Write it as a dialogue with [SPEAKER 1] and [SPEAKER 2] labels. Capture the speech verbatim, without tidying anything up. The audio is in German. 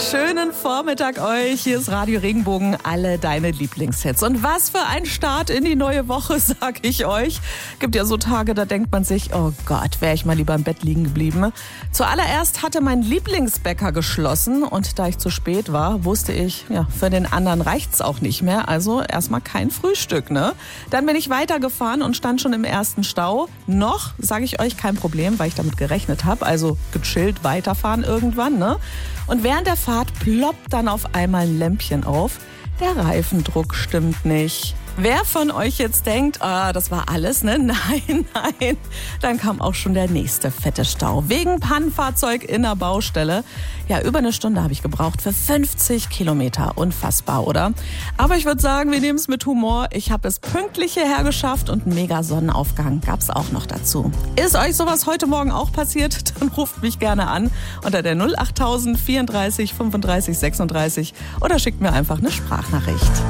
[SPEAKER 1] Schönen Vormittag euch. Hier ist Radio Regenbogen, alle deine Lieblingshits. Und was für ein Start in die neue Woche, sag ich euch. Gibt ja so Tage, da denkt man sich, oh Gott, wäre ich mal lieber im Bett liegen geblieben. Zuallererst hatte mein Lieblingsbäcker geschlossen und da ich zu spät war, wusste ich, ja, für den anderen reicht's auch nicht mehr. Also erstmal kein Frühstück, ne? Dann bin ich weitergefahren und stand schon im ersten Stau. Noch, sage ich euch, kein Problem, weil ich damit gerechnet habe. Also gechillt weiterfahren irgendwann, ne? Und während der Fahrt ploppt dann auf einmal ein Lämpchen auf. Der Reifendruck stimmt nicht. Wer von euch jetzt denkt, ah, das war alles, ne? Nein, nein. Dann kam auch schon der nächste fette Stau. Wegen Pannenfahrzeug in der Baustelle. Ja, über eine Stunde habe ich gebraucht für fünfzig Kilometer. Unfassbar, oder? Aber ich würde sagen, wir nehmen es mit Humor. Ich habe es pünktlich hierher geschafft und einen mega Sonnenaufgang gab es auch noch dazu. Ist euch sowas heute Morgen auch passiert? Dann ruft mich gerne an unter der null acht tausend vierunddreißig fünfunddreißig sechsunddreißig oder schickt mir einfach eine Sprachnachricht.